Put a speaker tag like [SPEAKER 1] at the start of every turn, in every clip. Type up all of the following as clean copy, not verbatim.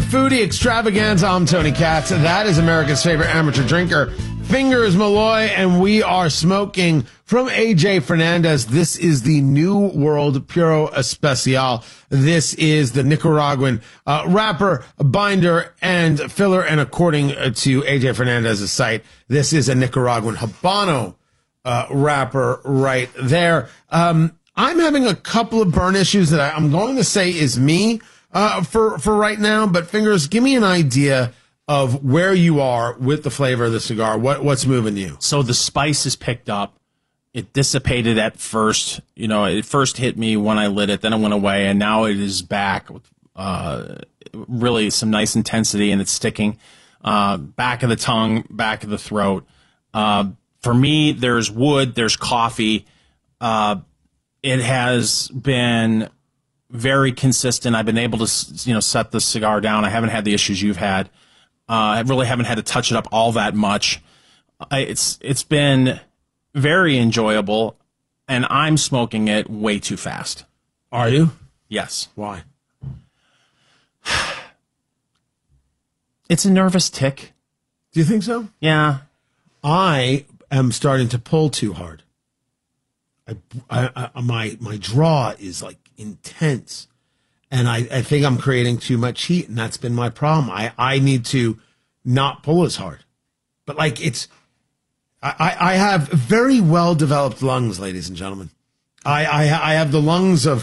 [SPEAKER 1] Foodie Extravaganza. I'm Tony Katz. That is America's favorite amateur drinker, Fingers Malloy, and we are smoking from AJ Fernandez. This is the New World Puro Especial. This is the Nicaraguan wrapper, binder, and filler, and according to AJ Fernandez's site, this is a Nicaraguan Habano wrapper right there. I'm having a couple of burn issues that I'm going to say is me for right now, but Fingers, give me an idea of where you are with the flavor of the cigar. What's moving you?
[SPEAKER 2] So the spice is picked up. It dissipated at first. You know, it first hit me when I lit it, then it went away, and now it is back with really some nice intensity, and it's sticking. Back of the tongue, back of the throat. For me, there's wood, there's coffee. It has been very consistent. I've been able to, set the cigar down. I haven't had the issues you've had. I really haven't had to touch it up all that much. It's been very enjoyable, and I'm smoking it way too fast.
[SPEAKER 1] Are you?
[SPEAKER 2] Yes.
[SPEAKER 1] Why?
[SPEAKER 2] It's a nervous tick.
[SPEAKER 1] Do you think so?
[SPEAKER 2] Yeah.
[SPEAKER 1] I am starting to pull too hard. My draw is like intense, and I think I'm creating too much heat, and that's been my problem. I need to not pull as hard, but like I have very well developed lungs, ladies and gentlemen. I have the lungs of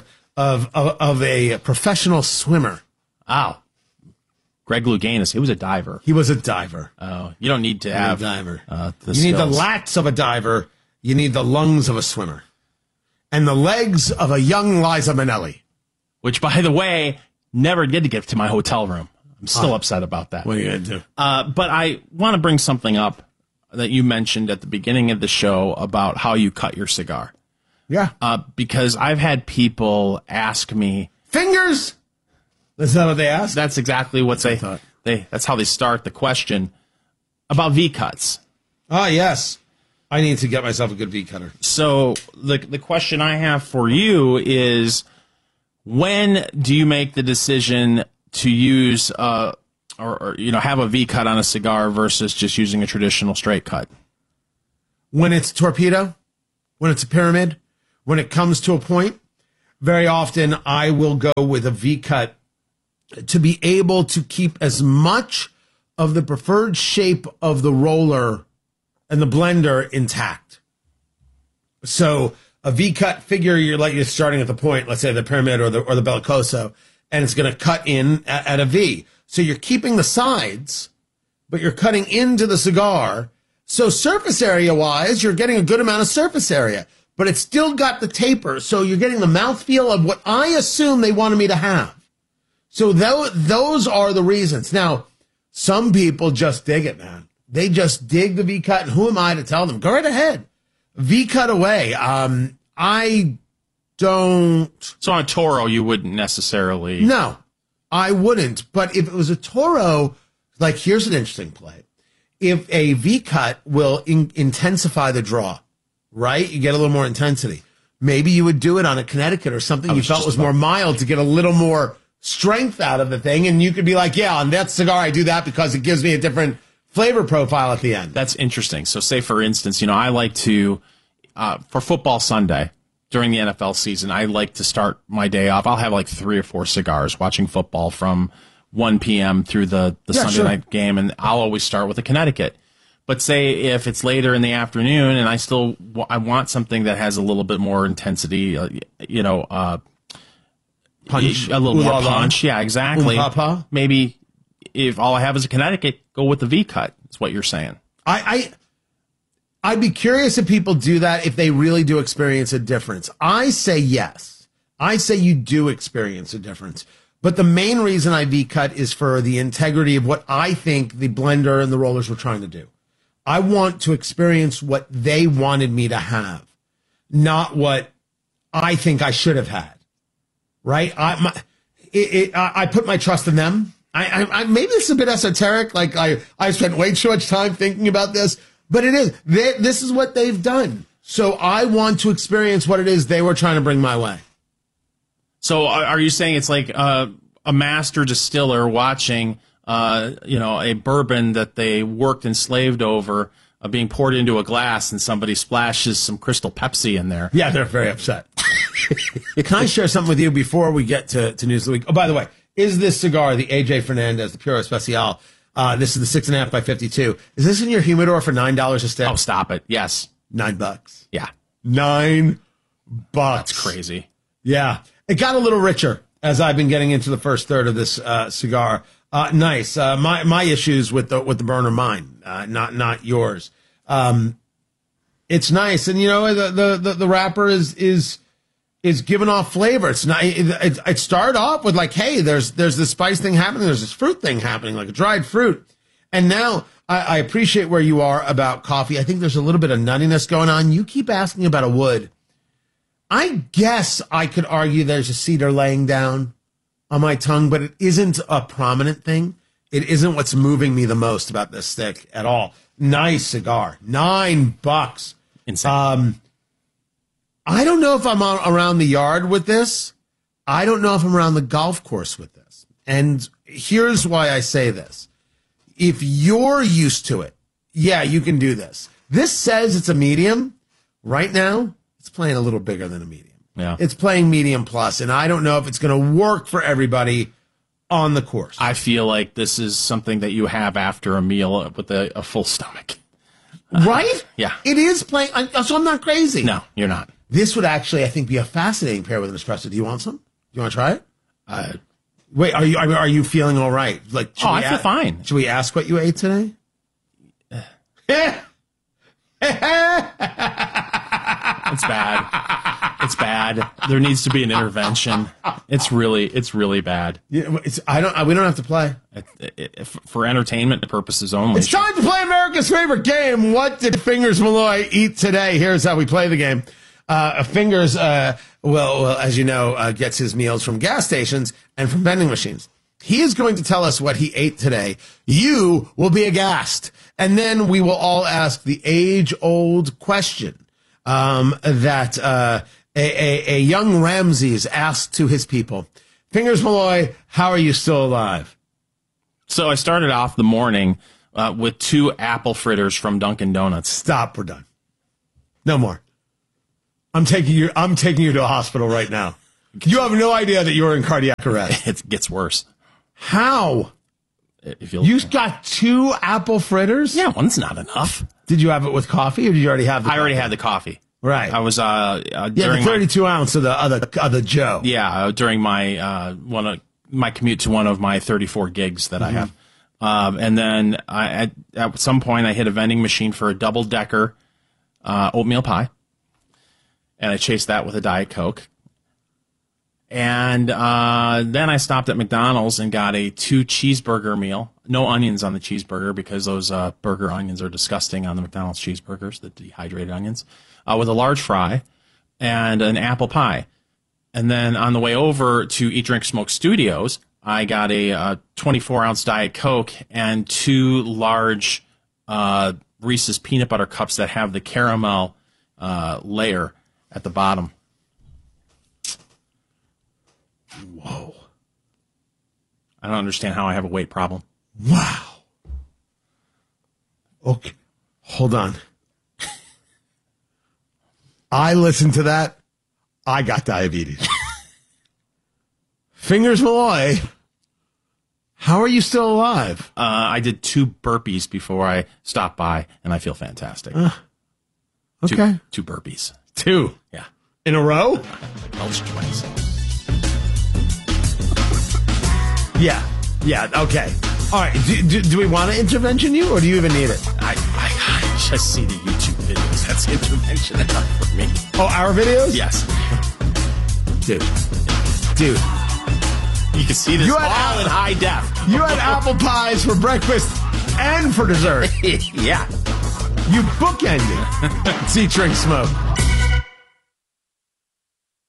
[SPEAKER 1] a professional swimmer.
[SPEAKER 2] Wow. Greg Louganis, he was a diver.
[SPEAKER 1] He was a diver.
[SPEAKER 2] Oh, you don't need to have
[SPEAKER 1] a diver.
[SPEAKER 2] You
[SPEAKER 1] need the lats of a diver. You need the lungs of a swimmer, and the legs of a young Liza Minnelli.
[SPEAKER 2] Which, by the way, never did get to my hotel room. I'm still upset about that.
[SPEAKER 1] What are you going to do?
[SPEAKER 2] But I want to bring something up that you mentioned at the beginning of the show about how you cut your cigar.
[SPEAKER 1] Yeah.
[SPEAKER 2] Because I've had people ask me...
[SPEAKER 1] Fingers? That's not what they ask?
[SPEAKER 2] That's exactly what that's how they start the question about V-cuts.
[SPEAKER 1] Ah, yes. I need to get myself a good V-cutter.
[SPEAKER 2] So the question I have for you is... When do you make the decision to use or have a V cut on a cigar versus just using a traditional straight cut?
[SPEAKER 1] When it's torpedo, when it's a pyramid, when it comes to a point, very often I will go with a V cut to be able to keep as much of the preferred shape of the roller and the blender intact. So a V-cut figure, you're starting at the point, let's say the pyramid or the bellicoso, and it's going to cut in at a V. So you're keeping the sides, but you're cutting into the cigar. So surface area-wise, you're getting a good amount of surface area, but it's still got the taper. So you're getting the mouthfeel of what I assume they wanted me to have. So those are the reasons. Now, some people just dig it, man. They just dig the V-cut, and who am I to tell them? Go right ahead. V-cut away. I don't...
[SPEAKER 2] So on a Toro, you wouldn't necessarily...
[SPEAKER 1] No, I wouldn't. But if it was a Toro, like, here's an interesting play. If a V-cut will intensify the draw, right? You get a little more intensity. Maybe you would do it on a Connecticut or something you felt was more mild to get a little more strength out of the thing. And you could be like, yeah, on that cigar, I do that because it gives me a different flavor profile at the end.
[SPEAKER 2] That's interesting. So say, for instance, I like to, for football Sunday, during the NFL season, I like to start my day off. I'll have like 3 or 4 cigars watching football from 1 p.m. through the Sunday night game, and I'll always start with a Connecticut. But say if it's later in the afternoon and I want something that has a little bit more intensity,
[SPEAKER 1] punch,
[SPEAKER 2] a little more punch. Yeah, exactly. Maybe if all I have is a Connecticut, go with the V-cut, is what you're saying.
[SPEAKER 1] I'd be curious if people do that, if they really do experience a difference. I say yes. I say you do experience a difference. But the main reason I V-cut is for the integrity of what I think the blender and the rollers were trying to do. I want to experience what they wanted me to have, not what I think I should have had. Right? I put my trust in them. I maybe this is a bit esoteric. Like I spent way too much time thinking about this, but it is. This is what they've done. So I want to experience what it is they were trying to bring my way.
[SPEAKER 2] So are you saying it's like a master distiller watching, a bourbon that they worked and slaved over being poured into a glass, and somebody splashes some Crystal Pepsi in there.
[SPEAKER 1] Yeah, they're very upset. Can I share something with you before we get to News of the Week? Oh, by the way, is this cigar, the AJ Fernandez, the Puro Especial, this is the 6.5 by 52. Is this in your humidor for $9 a stick?
[SPEAKER 2] Oh, stop it. Yes.
[SPEAKER 1] $9.
[SPEAKER 2] Yeah.
[SPEAKER 1] $9.
[SPEAKER 2] That's crazy.
[SPEAKER 1] Yeah. It got a little richer as I've been getting into the first third of this cigar. Nice. My issues with the burn are mine, not yours. It's nice, and the wrapper is giving off flavor. It's not. It started off with like, hey, there's this spice thing happening. There's this fruit thing happening, like a dried fruit, and now I appreciate where you are about coffee. I think there's a little bit of nuttiness going on. You keep asking about a wood. I guess I could argue there's a cedar laying down on my tongue, but it isn't a prominent thing. It isn't what's moving me the most about this stick at all. Nice cigar. $9.
[SPEAKER 2] Insane.
[SPEAKER 1] I don't know if I'm around the yard with this. I don't know if I'm around the golf course with this. And here's why I say this. If you're used to it, yeah, you can do this. This says it's a medium. Right now, it's playing a little bigger than a medium.
[SPEAKER 2] Yeah.
[SPEAKER 1] It's playing medium plus, and I don't know if it's going to work for everybody on the course.
[SPEAKER 2] I feel like this is something that you have after a meal with a full stomach.
[SPEAKER 1] Right?
[SPEAKER 2] Yeah.
[SPEAKER 1] It is playing, so I'm not crazy.
[SPEAKER 2] No, you're not.
[SPEAKER 1] This would actually, I think, be a fascinating pair with an espresso. Do you want some? You want to try it? Wait, are you feeling all right? Like,
[SPEAKER 2] I feel fine.
[SPEAKER 1] Should we ask what you ate today?
[SPEAKER 2] It's bad. It's bad. There needs to be an intervention. It's really bad.
[SPEAKER 1] Yeah, we don't have to play.
[SPEAKER 2] For entertainment purposes only.
[SPEAKER 1] It's time to play America's favorite game. What did Fingers Malloy eat today? Here's how we play the game. Fingers, as you know, gets his meals from gas stations and from vending machines. He is going to tell us what he ate today. You will be aghast. And then we will all ask the age-old question that a young Ramses asked to his people. Fingers Malloy, how are you still alive?
[SPEAKER 2] So I started off the morning with 2 apple fritters from Dunkin' Donuts.
[SPEAKER 1] Stop, we're done. No more. I'm taking you to a hospital right now. You have no idea that you're in cardiac arrest.
[SPEAKER 2] It gets worse.
[SPEAKER 1] How? You got 2 apple fritters?
[SPEAKER 2] Yeah, one's not enough.
[SPEAKER 1] Did you have it with coffee, or did you already have the coffee?
[SPEAKER 2] I already had the coffee.
[SPEAKER 1] Right.
[SPEAKER 2] I was
[SPEAKER 1] the 32 ounce of the Joe.
[SPEAKER 2] Yeah, during my my commute to one of my 34 gigs that I have. And then at some point I hit a vending machine for a double-decker oatmeal pie. And I chased that with a Diet Coke. And then I stopped at McDonald's and got a 2 cheeseburger meal. No onions on the cheeseburger because those burger onions are disgusting on the McDonald's cheeseburgers, the dehydrated onions, with a large fry and an apple pie. And then on the way over to Eat, Drink, Smoke Studios, I got a 24-ounce Diet Coke and 2 large Reese's peanut butter cups that have the caramel layer at the bottom.
[SPEAKER 1] Whoa.
[SPEAKER 2] I don't understand how I have a weight problem.
[SPEAKER 1] Wow. Okay. Hold on. I listened to that. I got diabetes. Fingers Malloy, how are you still alive?
[SPEAKER 2] I did 2 burpees before I stopped by, and I feel fantastic.
[SPEAKER 1] Okay.
[SPEAKER 2] 2 burpees.
[SPEAKER 1] 2?
[SPEAKER 2] Yeah.
[SPEAKER 1] In a row?
[SPEAKER 2] Belch twice.
[SPEAKER 1] Yeah, okay. All right, do we want to intervention you, or do you even need it?
[SPEAKER 2] I just see the YouTube videos. That's intervention enough for me.
[SPEAKER 1] Oh, our videos?
[SPEAKER 2] Yes.
[SPEAKER 1] Dude.
[SPEAKER 2] You can see this all in high def.
[SPEAKER 1] You had apple pies for breakfast and for dessert.
[SPEAKER 2] Yeah.
[SPEAKER 1] You bookended. Eat, Drink, Smoke.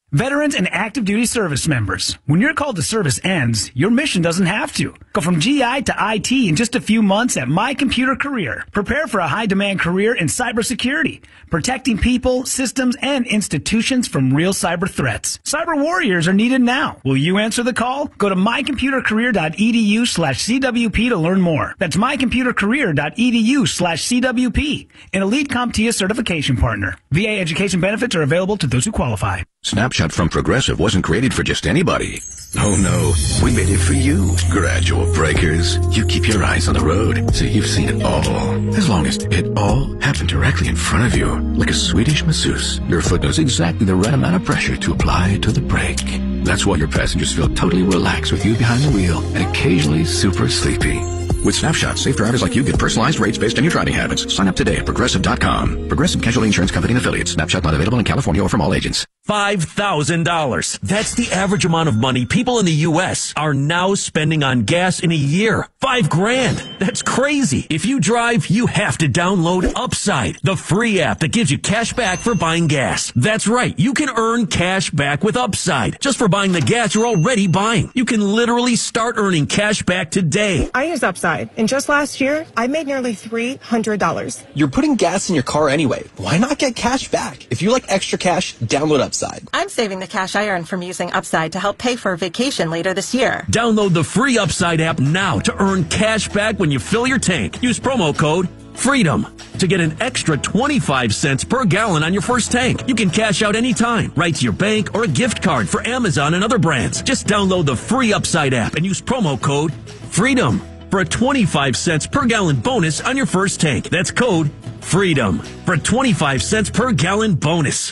[SPEAKER 3] Veterans and active duty service members, when your call to service ends, your mission doesn't have to. Go from GI to IT in just a few months at My Computer Career. Prepare for a high-demand career in cybersecurity, protecting people, systems, and institutions from real cyber threats. Cyber warriors are needed now. Will you answer the call? Go to mycomputercareer.edu/CWP to learn more. That's mycomputercareer.edu/CWP, an elite CompTIA certification partner. VA education benefits are available to those who qualify.
[SPEAKER 4] Snapshot from Progressive wasn't created for just anybody. Oh no, we made it for you. Gradual breakers. You keep your eyes on the road, so you've seen it all. As long as it all happened directly in front of you, like a Swedish masseuse, your foot knows exactly the right amount of pressure to apply to the brake. That's why your passengers feel totally relaxed with you behind the wheel and occasionally super sleepy. With Snapshot, safe drivers like you get personalized rates based on your driving habits. Sign up today at Progressive.com. Progressive Casualty Insurance Company and Affiliates. Snapshot not available in California or from all agents.
[SPEAKER 5] $5,000. That's the average amount of money people in the U.S. are now spending on gas in a year. $5,000. That's crazy. If you drive, you have to download Upside, the free app that gives you cash back for buying gas. That's right. You can earn cash back with Upside just for buying the gas you're already buying. You can literally start earning cash back today.
[SPEAKER 6] I use Upside, and just last year, I made nearly $300.
[SPEAKER 7] You're putting gas in your car anyway. Why not get cash back? If you like extra cash, download Upside.
[SPEAKER 6] I'm saving the cash I earn from using Upside to help pay for a vacation later this year.
[SPEAKER 5] Download the free Upside app now to earn cash back when you fill your tank. Use promo code FREEDOM to get an extra 25 cents per gallon on your first tank. You can cash out anytime, right to your bank or a gift card for Amazon and other brands. Just download the free Upside app and use promo code FREEDOM for a 25 cents per gallon bonus on your first tank. That's code FREEDOM for a 25 cents per gallon bonus.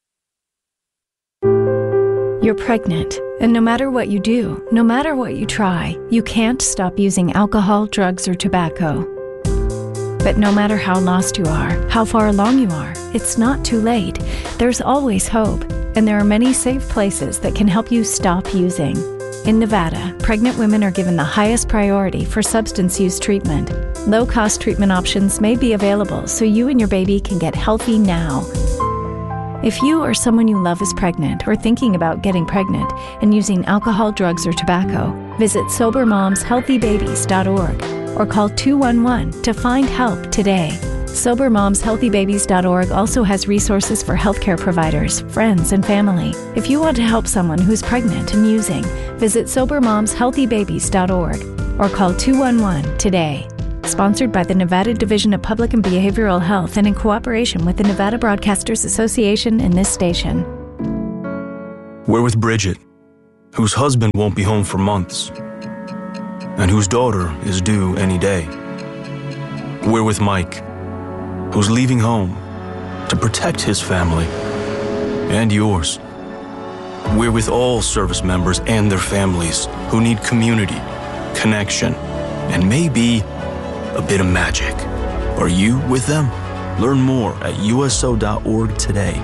[SPEAKER 8] You're pregnant, and no matter what you do, no matter what you try, you can't stop using alcohol, drugs, or tobacco. But no matter how lost you are, how far along you are, it's not too late. There's always hope, and there are many safe places that can help you stop using. In Nevada, pregnant women are given the highest priority for substance use treatment. Low-cost treatment options may be available so you and your baby can get healthy now. If you or someone you love is pregnant or thinking about getting pregnant and using alcohol, drugs, or tobacco, visit SoberMomsHealthyBabies.org or call 211 to find help today. SoberMomsHealthyBabies.org also has resources for healthcare providers, friends, and family. If you want to help someone who's pregnant and using, visit SoberMomsHealthyBabies.org or call 211 today. Sponsored by the Nevada Division of Public and Behavioral Health and in cooperation with the Nevada Broadcasters Association and this station.
[SPEAKER 9] We're with Bridget, whose husband won't be home for months, and whose daughter is due any day. We're with Mike, who's leaving home to protect his family and yours. We're with all service members and their families who need community, connection, and maybe a bit of magic. Are you with them? Learn more at USO.org today.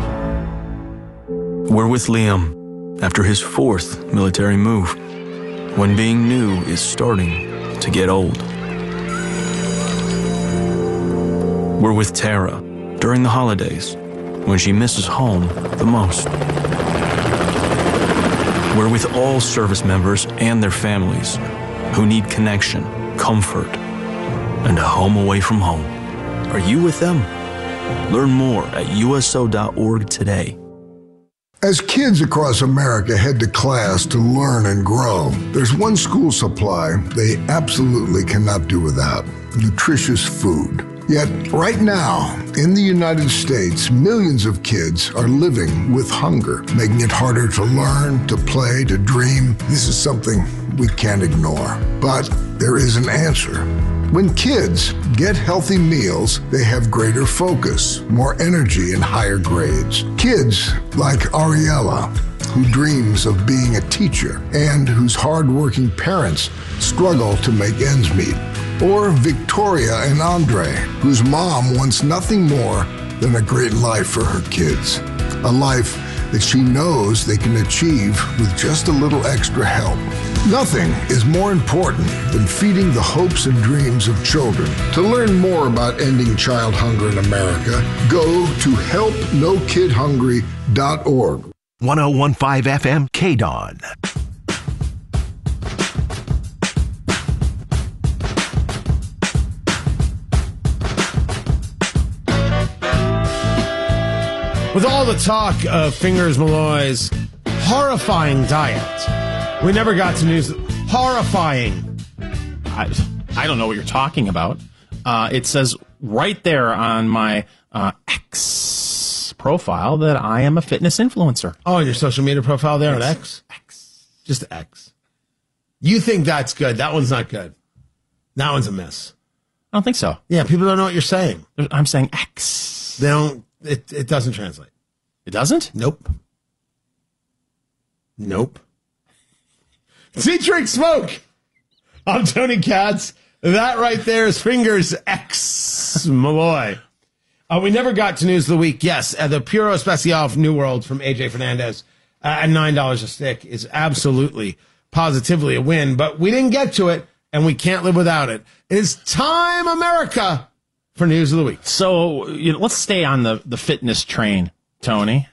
[SPEAKER 9] We're with Liam after his 4th military move, when being new is starting to get old. We're with Tara during the holidays, when she misses home the most. We're with all service members and their families who need connection, comfort, and a home away from home. Are you with them? Learn more at USO.org today.
[SPEAKER 10] As kids across America head to class to learn and grow, there's one school supply they absolutely cannot do without: nutritious food. Yet, right now, in the United States, millions of kids are living with hunger, making it harder to learn, to play, to dream. This is something we can't ignore. But there is an answer. When kids get healthy meals, they have greater focus, more energy, and higher grades. Kids like Ariella, who dreams of being a teacher and whose hardworking parents struggle to make ends meet. Or Victoria and Andre, whose mom wants nothing more than a great life for her kids. A life that she knows they can achieve with just a little extra help. Nothing is more important than feeding the hopes and dreams of children. To learn more about ending child hunger in America, go to helpnokidhungry.org.
[SPEAKER 11] 1015 FM KDON.
[SPEAKER 1] With all the talk of Fingers Malloy's horrifying diet, we never got to news. Horrifying.
[SPEAKER 2] I don't know what you're talking about. It says right there on my X profile that I am a fitness influencer.
[SPEAKER 1] Oh, your social media profile there on X?
[SPEAKER 2] X.
[SPEAKER 1] Just X. You think that's good. That one's not good. That one's a miss.
[SPEAKER 2] I don't think so.
[SPEAKER 1] Yeah, people don't know what you're saying.
[SPEAKER 2] I'm saying X.
[SPEAKER 1] They don't. It doesn't translate.
[SPEAKER 2] It doesn't?
[SPEAKER 1] Nope. See, drink, smoke. I'm Tony Katz. That right there is Fingers X Malloy. We never got to news of the week. Yes, the Puro Especial New World from AJ Fernandez at $9 a stick is absolutely, positively a win. But we didn't get to it, and we can't live without it. It is time, America, for news of the week.
[SPEAKER 2] So let's stay on the fitness train, Tony.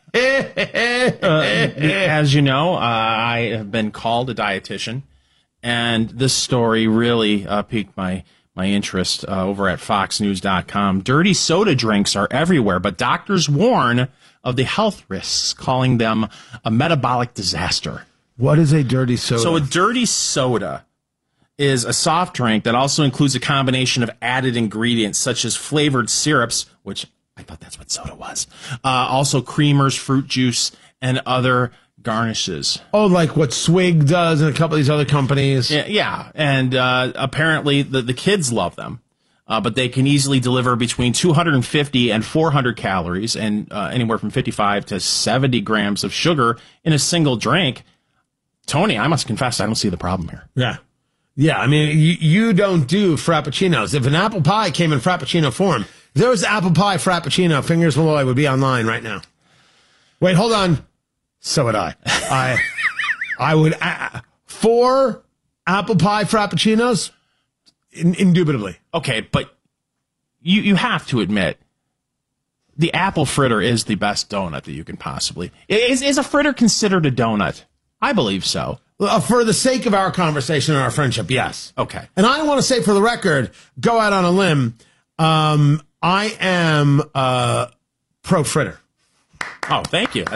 [SPEAKER 2] As you know, I have been called a dietitian, and this story really piqued my interest over at foxnews.com. Dirty soda drinks are everywhere, but doctors warn of the health risks, calling them a metabolic disaster.
[SPEAKER 1] What is a dirty soda?
[SPEAKER 2] So a dirty soda is a soft drink that also includes a combination of added ingredients such as flavored syrups, which I thought that's what soda was. Also creamers, fruit juice, and other garnishes.
[SPEAKER 1] Oh, like what Swig does and a couple of these other companies.
[SPEAKER 2] Yeah. And apparently the kids love them. But they can easily deliver between 250 and 400 calories and anywhere from 55 to 70 grams of sugar in a single drink. Tony, I must confess, I don't see the problem here.
[SPEAKER 1] Yeah. Yeah, I mean, you don't do Frappuccinos. If an apple pie came in Frappuccino form, if there was apple pie Frappuccino, Fingers Malloy would be online right now. Wait, hold on. So would I. I would, 4 apple pie Frappuccinos? Indubitably.
[SPEAKER 2] Okay, but you have to admit, the apple fritter is the best donut that you can possibly. Is a fritter considered a donut? I believe so.
[SPEAKER 1] For the sake of our conversation and our friendship, yes.
[SPEAKER 2] Okay.
[SPEAKER 1] And I want to say for the record, go out on a limb, I am pro fritter.
[SPEAKER 2] Oh, thank you.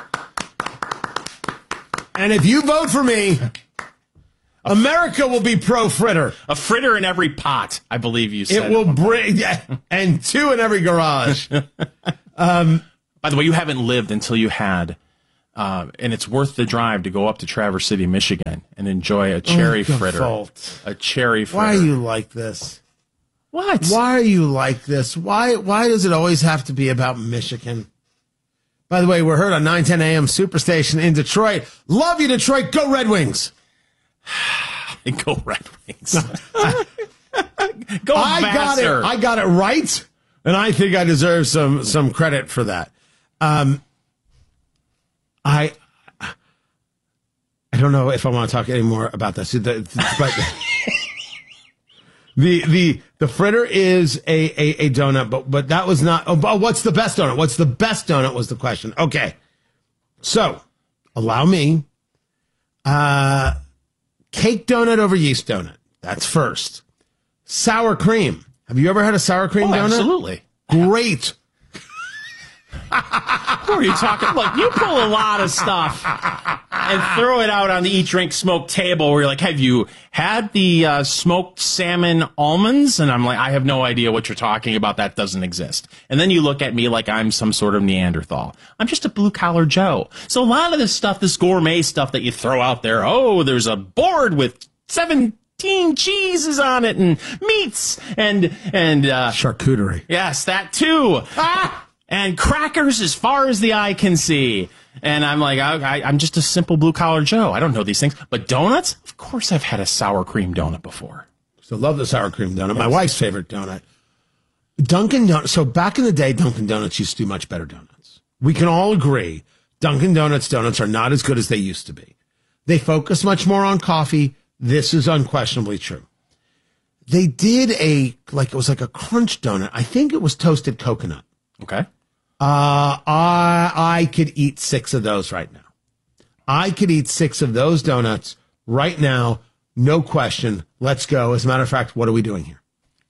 [SPEAKER 1] And if you vote for me, America will be pro fritter.
[SPEAKER 2] A fritter in every pot, I believe you said.
[SPEAKER 1] It will bring, and 2 in every garage.
[SPEAKER 2] By the way, you haven't lived until you had, and it's worth the drive to go up to Traverse City, Michigan, and enjoy a cherry fritter.
[SPEAKER 1] Fault.
[SPEAKER 2] A cherry fritter.
[SPEAKER 1] Why are you like this?
[SPEAKER 2] What?
[SPEAKER 1] Why are you like this? Why does it always have to be about Michigan? By the way, we're heard on 910 AM Superstation in Detroit. Love you, Detroit. Go Red Wings.
[SPEAKER 2] Go Red Wings. Go Vassar.
[SPEAKER 1] I got it right, and I think I deserve some credit for that. I don't know if I want to talk anymore about this, but the fritter is a donut, but that was not. Oh, what's the best donut? What's the best donut was the question. Okay, so allow me. Cake donut over yeast donut. That's first. Sour cream. Have you ever had a sour cream donut?
[SPEAKER 2] Absolutely.
[SPEAKER 1] Great.
[SPEAKER 2] Who are you talking? Look, you pull a lot of stuff and throw it out on the Eat, Drink, Smoke table where you're like, have you had the smoked salmon almonds? And I'm like, I have no idea what you're talking about. That doesn't exist. And then you look at me like I'm some sort of Neanderthal. I'm just a blue-collar Joe. So a lot of this stuff, this gourmet stuff that you throw out there, oh, there's a board with 17 cheeses on it and meats and
[SPEAKER 1] charcuterie.
[SPEAKER 2] Yes, that too. And crackers as far as the eye can see. And I'm like, I'm just a simple blue-collar Joe. I don't know these things. But donuts? Of course I've had a sour cream donut before.
[SPEAKER 1] So love the sour cream donut. My wife's favorite donut. Dunkin' Donuts. So back in the day, Dunkin' Donuts used to do much better donuts. We can all agree Dunkin' Donuts donuts are not as good as they used to be. They focus much more on coffee. This is unquestionably true. They did it was like a crunch donut. I think it was toasted coconut.
[SPEAKER 2] Okay.
[SPEAKER 1] I could eat 6 of those right now. I could eat 6 of those donuts right now. No question. Let's go. As a matter of fact, what are we doing here?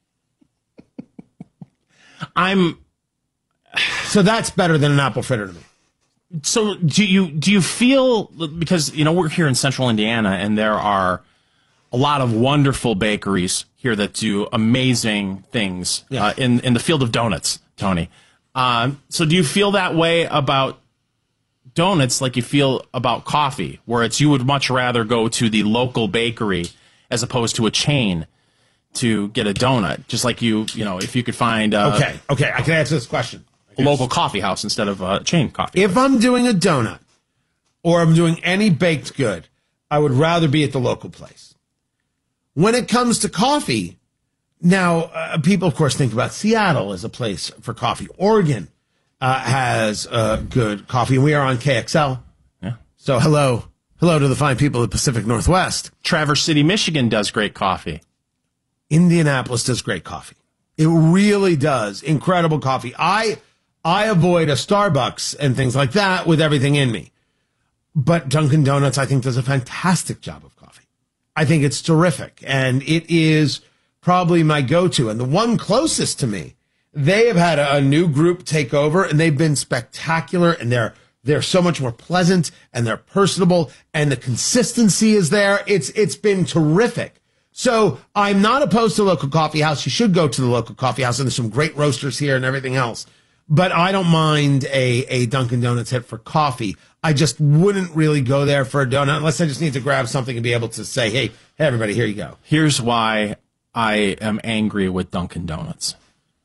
[SPEAKER 1] So that's better than an apple fritter to me.
[SPEAKER 2] So do you feel, because, we're here in central Indiana and there are a lot of wonderful bakeries here that do amazing things in the field of donuts, Tony. So do you feel that way about donuts like you feel about coffee, where you would much rather go to the local bakery as opposed to a chain to get a donut? Just like if you could find
[SPEAKER 1] Okay, I can answer this question.
[SPEAKER 2] A local coffee house instead of a chain coffee.
[SPEAKER 1] If I'm doing a donut or I'm doing any baked good, I would rather be at the local place. When it comes to coffee, now people, of course, think about Seattle as a place for coffee. Oregon has good coffee, and we are on KXL.
[SPEAKER 2] Yeah.
[SPEAKER 1] So hello to the fine people of the Pacific Northwest.
[SPEAKER 2] Traverse City, Michigan does great coffee.
[SPEAKER 1] Indianapolis does great coffee. It really does. Incredible coffee. I avoid a Starbucks and things like that with everything in me. But Dunkin' Donuts, I think, does a fantastic job of coffee. I think it's terrific. And it is probably my go-to. And the one closest to me, they have had a new group take over, and they've been spectacular. And they're so much more pleasant, and they're personable, and the consistency is there. It's been terrific. So I'm not opposed to a local coffee house. You should go to the local coffee house, and there's some great roasters here and everything else. But I don't mind a Dunkin' Donuts hit for coffee. I just wouldn't really go there for a donut unless I just need to grab something and be able to say, hey, everybody, here you go.
[SPEAKER 2] Here's why I am angry with Dunkin' Donuts.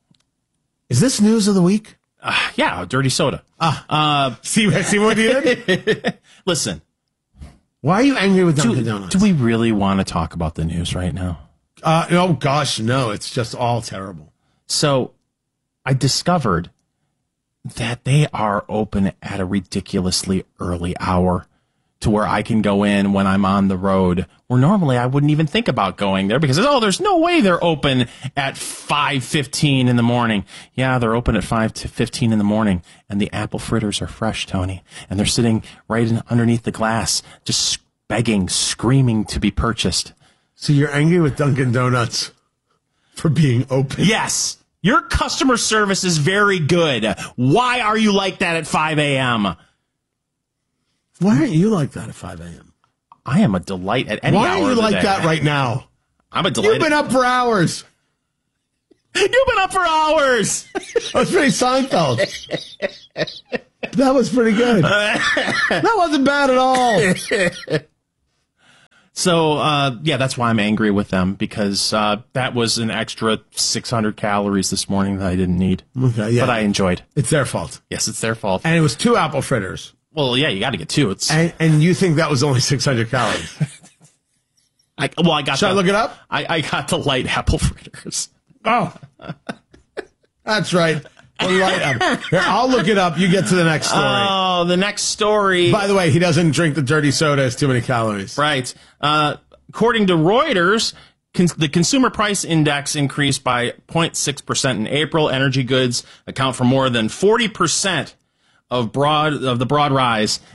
[SPEAKER 1] Is this news of the week?
[SPEAKER 2] Yeah, dirty soda.
[SPEAKER 1] See what you did?
[SPEAKER 2] Listen.
[SPEAKER 1] Why are you angry with Dunkin' Donuts?
[SPEAKER 2] Do we really want to talk about the news right now?
[SPEAKER 1] Oh, gosh, no. It's just all terrible.
[SPEAKER 2] So I discovered that they are open at a ridiculously early hour to where I can go in when I'm on the road, where normally I wouldn't even think about going there because, there's no way they're open at 5:15 in the morning. Yeah, they're open at 5:15 in the morning, and the apple fritters are fresh, Tony, and they're sitting right underneath the glass, just begging, screaming to be purchased.
[SPEAKER 1] So you're angry with Dunkin' Donuts for being open?
[SPEAKER 2] Yes. Your customer service is very good. Why are you like that at 5 a.m.?
[SPEAKER 1] Why aren't you like that at 5 a.m.?
[SPEAKER 2] I am a delight at any hour.
[SPEAKER 1] Why are you like that right now?
[SPEAKER 2] I'm a delight.
[SPEAKER 1] You've been up for hours.
[SPEAKER 2] You've been up for hours.
[SPEAKER 1] That was pretty Seinfeld. That was pretty good. That wasn't bad at all.
[SPEAKER 2] So, that's why I'm angry with them, because that was an extra 600 calories this morning that I didn't need.
[SPEAKER 1] Okay, yeah.
[SPEAKER 2] But I enjoyed.
[SPEAKER 1] It's their fault.
[SPEAKER 2] Yes, it's their fault.
[SPEAKER 1] And it was 2 apple fritters.
[SPEAKER 2] Well, yeah, you got to get 2.
[SPEAKER 1] And you think that was only 600 calories? Should I look it up?
[SPEAKER 2] I got the light apple fritters.
[SPEAKER 1] Oh, that's right. The light apple. Here, I'll look it up. You get to the next story.
[SPEAKER 2] Oh, the next story.
[SPEAKER 1] By the way, he doesn't drink the dirty soda. It's too many calories.
[SPEAKER 2] Right. According to Reuters, the consumer price index increased by 0.6% in April. Energy goods account for more than 40% of the broad rise